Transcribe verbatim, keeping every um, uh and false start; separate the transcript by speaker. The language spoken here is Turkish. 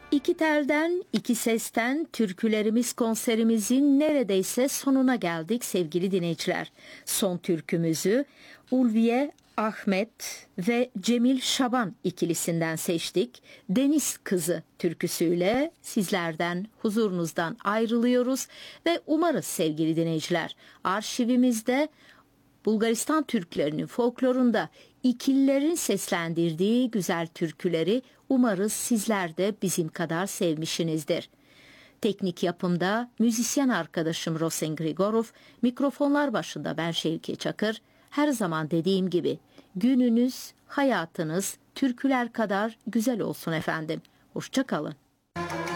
Speaker 1: İki telden, iki sesten türkülerimiz konserimizin neredeyse sonuna geldik sevgili dinleyiciler. Son türkümüzü Ulviye Ahmet ve Cemil Şaban ikilisinden seçtik. Deniz Kızı türküsüyle sizlerden, huzurunuzdan ayrılıyoruz ve umarız sevgili dinleyiciler arşivimizde Bulgaristan Türklerinin folklorunda ikililerin seslendirdiği güzel türküleri umarız sizler de bizim kadar sevmişsinizdir. Teknik yapımda müzisyen arkadaşım Rosen Grigorov, mikrofonlar başında ben Şevki Çakır. Her zaman dediğim gibi gününüz, hayatınız türküler kadar güzel olsun efendim. Hoşça kalın.